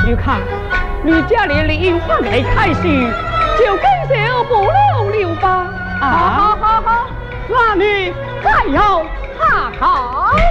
去看，你家里梨花开开时，就跟小不老留吧。